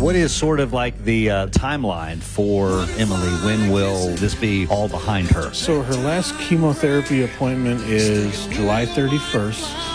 What is sort of like the timeline for Emily? When will this be all behind her? So her last chemotherapy appointment is July 31st.